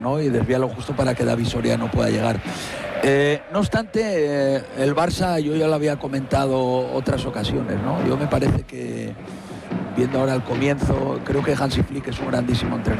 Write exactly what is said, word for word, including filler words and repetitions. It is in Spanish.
¿no? Y desvíalo justo para que David Soria no pueda llegar. Eh, no obstante, eh, el Barça, yo ya lo había comentado otras ocasiones, ¿no? Yo me parece que, viendo ahora el comienzo, creo que Hansi Flick es un grandísimo entrenador.